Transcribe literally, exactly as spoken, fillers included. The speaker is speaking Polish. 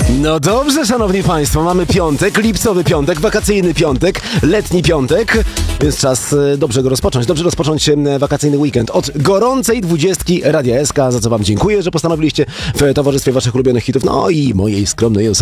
No dobrze, szanowni państwo, mamy piątek, lipcowy piątek, wakacyjny piątek, letni piątek, więc czas e, dobrze go rozpocząć, dobrze rozpocząć e, wakacyjny weekend od gorącej dwudziestki Radia S K, za co wam dziękuję, że postanowiliście w towarzystwie waszych ulubionych hitów, no i mojej skromnej osoby